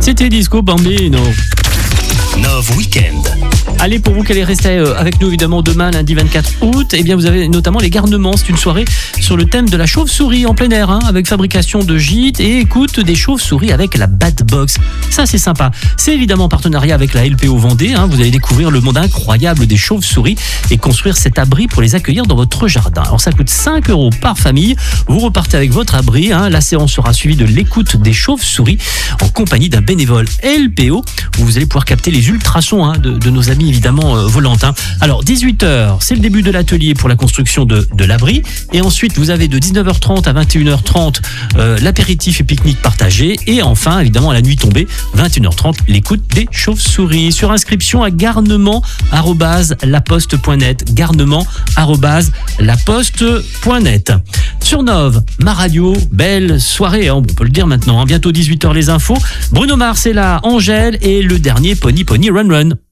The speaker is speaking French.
C'était Disco Bambino. Nov Weekend. Allez, pour vous qui allez rester avec nous évidemment demain, lundi 24 août, eh bien vous avez notamment les garnements. C'est une soirée sur le thème de la chauve-souris en plein air, avec fabrication de gîtes et écoute des chauves-souris avec la Bat Box. Ça, c'est sympa. C'est évidemment en partenariat avec la LPO Vendée. Vous allez découvrir le monde incroyable des chauves-souris et construire cet abri pour les accueillir dans votre jardin. Alors ça coûte 5 € par famille. Vous repartez avec votre abri. La séance sera suivie de l'écoute des chauves-souris en compagnie d'un bénévole LPO où vous allez pouvoir capter les ultrasons de nos amis évidemment volantes. Alors 18h, c'est le début de l'atelier pour la construction de l'abri. Et ensuite, vous avez de 19h30 à 21h30 l'apéritif et pique-nique partagé. Et enfin, évidemment, à la nuit tombée, 21h30, l'écoute des chauves-souris. Sur inscription à garnement@laposte.net. Garnement@laposte.net. Sur Nov, ma radio, belle soirée, on peut le dire maintenant. Bientôt 18h les infos. Bruno Mars est là, Angèle et le dernier Pony Run Run.